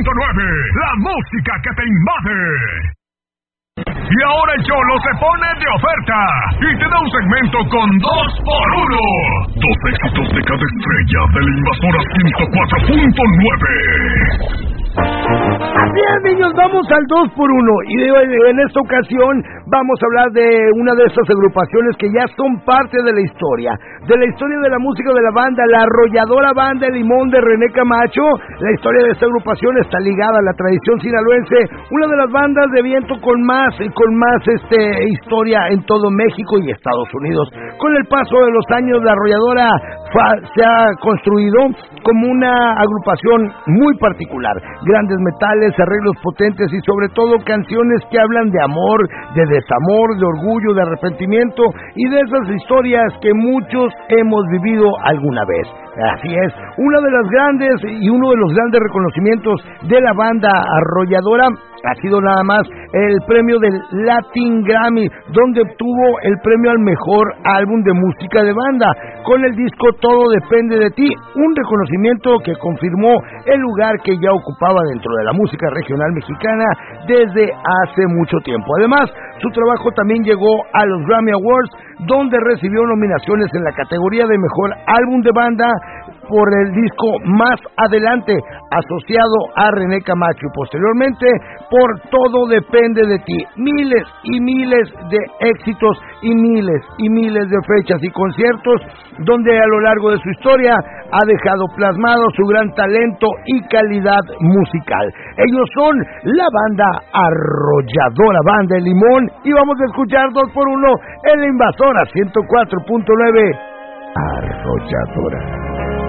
la música que te invade. Y ahora el Cholo se pone de oferta y te da un segmento con 2x1. 2 éxitos de cada estrella de la Invasora 104.9. Bien, niños, vamos al 2x1 y en esta ocasión vamos a hablar de una de estas agrupaciones que ya son parte de la historia de la música de la banda, la arrolladora Banda El Limón de René Camacho. La historia de esta agrupación está ligada a la tradición sinaloense, una de las bandas de viento con más historia en todo México y Estados Unidos. Con el paso de los años, la arrolladora se ha construido como una agrupación muy particular. Grandes metales, arreglos potentes y sobre todo canciones que hablan de amor, de desamor, de orgullo, de arrepentimiento y de esas historias que muchos hemos vivido alguna vez. Así es, uno de los grandes reconocimientos de la banda arrolladora ha sido nada más el premio del Latin Grammy, donde obtuvo el premio al mejor álbum de música de banda con el disco Todo Depende de Ti, un reconocimiento que confirmó el lugar que ya ocupaba dentro de la música regional mexicana desde hace mucho tiempo. Además, su trabajo también llegó a los Grammy Awards, donde recibió nominaciones en la categoría de mejor álbum de banda por el disco Más Adelante, asociado a René Camacho, y posteriormente por Todo Depende de Ti. Miles y miles de éxitos y miles de fechas y conciertos donde a lo largo de su historia ha dejado plasmado su gran talento y calidad musical. Ellos son la banda arrolladora Banda El Limón y vamos a escuchar 2x1 en la Invasora 104.9 Arrolladora.